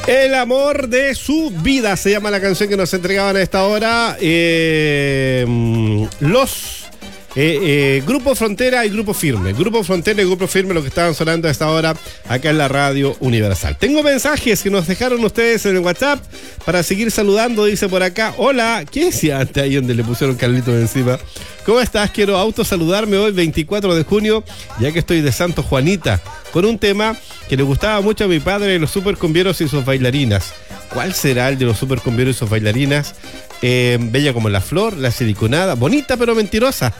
El amor de su vida se llama la canción que nos entregaban a esta hora los Grupo Frontera y Grupo Firme. Grupo Frontera y Grupo Firme, lo que estaban sonando a esta hora acá en la Radio Universal. Tengo mensajes que nos dejaron ustedes en el WhatsApp para seguir saludando. Dice por acá: hola, ¿qué decía antes ahí donde le pusieron Carlitos encima? ¿Cómo estás? Quiero autosaludarme hoy 24 de junio, ya que estoy de Santo Juanita, con un tema que le gustaba mucho a mi padre, los supercumbieros y sus bailarinas. ¿Cuál será el de los supercumbieros y sus bailarinas? Bella como la flor, la siliconada, bonita pero mentirosa.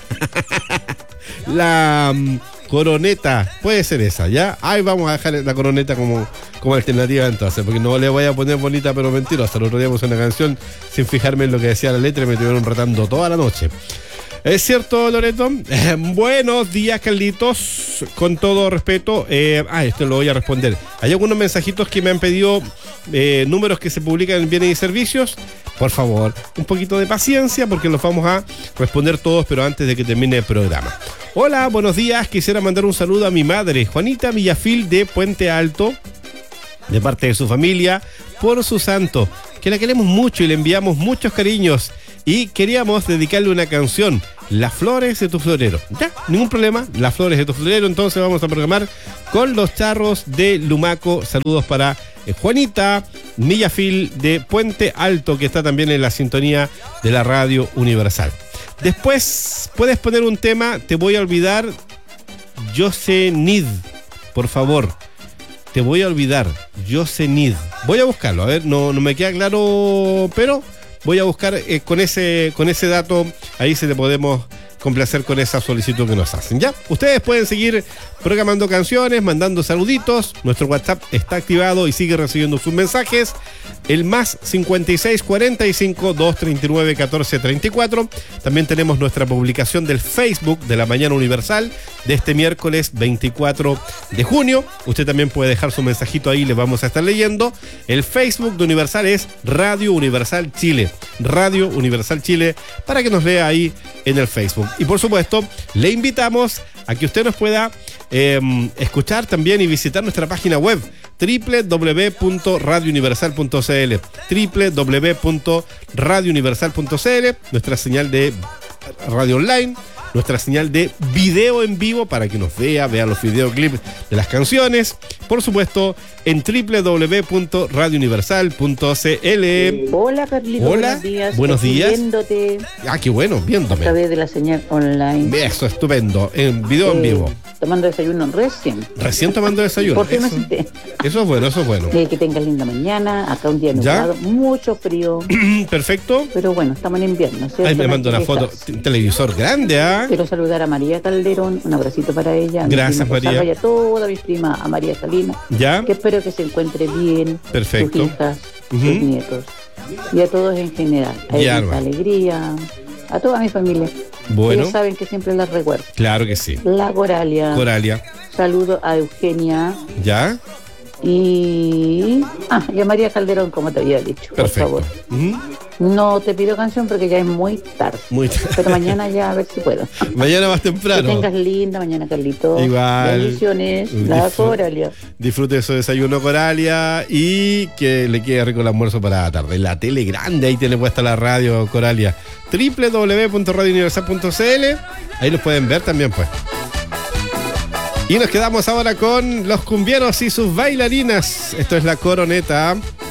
La coroneta, puede ser esa, ¿ya? Ahí vamos a dejar la coroneta como alternativa entonces, porque no le voy a poner bonita pero mentirosa. El otro día puse una canción sin fijarme en lo que decía la letra y me estuvieron retando toda la noche. ¿Es cierto, Loreto? Buenos días, Carlitos. Con todo respeto, esto lo voy a responder. Hay algunos mensajitos que me han pedido números que se publican en Bienes y Servicios. Por favor, un poquito de paciencia porque los vamos a responder todos, pero antes de que termine el programa. Hola, buenos días. Quisiera mandar un saludo a mi madre, Juanita Villafil de Puente Alto, de parte de su familia, por su santo, que la queremos mucho y le enviamos muchos cariños. Y queríamos dedicarle una canción, Las Flores de tu Florero. Ya, ningún problema, Las Flores de tu Florero. Entonces vamos a programar con los charros de Lumaco. Saludos para Juanita Millafil de Puente Alto, que está también en la sintonía de la Radio Universal. Después puedes poner un tema, Te voy a olvidar, Yosenid, por favor. Te voy a olvidar, Yosenid. Voy a buscarlo, a ver, no me queda claro, pero voy a buscar con ese dato, ahí se le podemos complacer con esa solicitud que nos hacen, ¿ya? Ustedes pueden seguir programando canciones, mandando saluditos. Nuestro WhatsApp está activado y sigue recibiendo sus mensajes. El más 5645-239-1434. También tenemos nuestra publicación del Facebook de la Mañana Universal de este miércoles 24 de junio. Usted también puede dejar su mensajito ahí, le vamos a estar leyendo. El Facebook de Universal es Radio Universal Chile. Radio Universal Chile, para que nos vea ahí en el Facebook. Y por supuesto, le invitamos a que usted nos pueda escuchar también y visitar nuestra página web www.radiouniversal.cl www.radiouniversal.cl, nuestra señal de radio online, nuestra señal de video en vivo para que nos vea los videoclips de las canciones. Por supuesto, en www.radiouniversal.cl. Hola, Carlito. Hola, buenos días. Viéndote. Qué bueno, viéndome. A través de la señal online. Eso, estupendo. En video en vivo. Tomando desayuno recién. Recién tomando desayuno. ¿Por qué me senté? Eso es bueno, eso es bueno. Que tengas linda mañana. Acá un día nublado, mucho frío. Perfecto. Pero bueno, estamos en invierno, ¿cierto? Ahí me mando una foto. Televisor grande, ¿ah? Quiero saludar a María Calderón. Un abracito para ella. Gracias, María. Y a toda mi prima, a María Salina. Ya. Que espero que se encuentre bien. Perfecto. Sus hijas, sus nietos. Y a todos en general. A ella, Alegría. A toda mi familia. Bueno. Ellos saben que siempre las recuerdo. Claro que sí. La Coralia. Saludo a Eugenia. ¿Ya? Y a María Calderón, como te había dicho. Perfecto. Por favor. No te pido canción porque ya es muy tarde. Pero mañana ya a ver si puedo. Mañana más temprano. Que tengas linda mañana, Carlito. Igual. Bendiciones. La Coralia. Disfrute de su desayuno, Coralia, y que le quede rico el almuerzo para la tarde. La tele grande, ahí tiene puesta la radio, Coralia. www.radiouniversal.cl. Ahí los pueden ver también, pues. Y nos quedamos ahora con los cumbieros y sus bailarinas. Esto es La Coroneta.